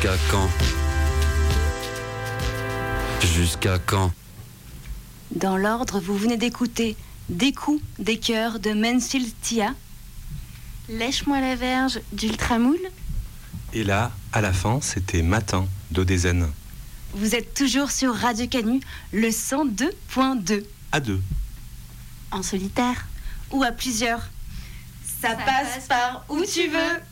Jusqu'à quand? Jusqu'à quand? Dans l'ordre, vous venez d'écouter Des coups, des cœurs de Mensil Tia, Lèche-moi la verge d'Ultramoule. Et là, à la fin, c'était Matin d'Odézen. Vous êtes toujours sur Radio Canu, le 102.2. À deux. En solitaire ou à plusieurs. Ça passe par où tu veux.